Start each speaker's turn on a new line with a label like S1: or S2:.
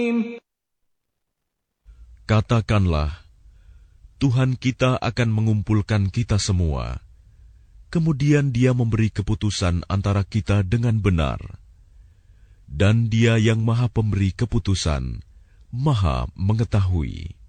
S1: Katakanlah, Tuhan kita akan mengumpulkan kita semua. Kemudian Dia memberi keputusan antara kita dengan benar. Dan Dia yang Maha Pemberi keputusan, Maha Mengetahui.